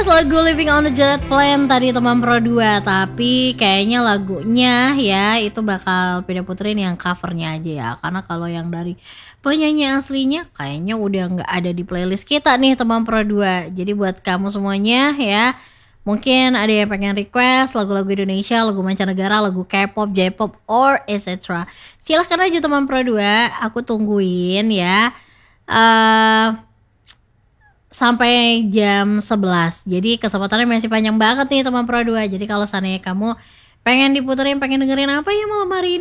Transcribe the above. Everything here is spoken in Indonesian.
Yes, lagu Living on a Jet Plane tadi teman Pro 2. Tapi kayaknya lagunya ya itu bakal Pindah puterin yang covernya aja ya. Karena kalau yang dari penyanyi aslinya kayaknya udah gak ada di playlist kita nih teman Pro 2. Jadi buat kamu semuanya ya, mungkin ada yang pengen request lagu-lagu Indonesia, lagu mancanegara, lagu K-pop, J-pop, or etc. Silahkan aja teman Pro 2, aku tungguin ya. Sampai jam 11. Jadi kesempatannya masih panjang banget nih teman Pro 2. Jadi kalau seandainya kamu pengen diputerin, pengen dengerin apa ya malam hari ini,